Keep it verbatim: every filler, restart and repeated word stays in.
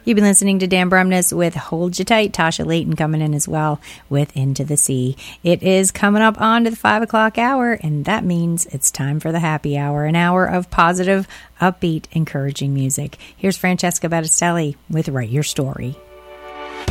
You've been listening to Dan Brumness with Hold You Tight. Tasha Layton coming in as well with Into the Sea. It is coming up on to the five o'clock hour, and that means it's time for the happy hour, an hour of positive, upbeat, encouraging music. Here's Francesca Battistelli with Write Your Story.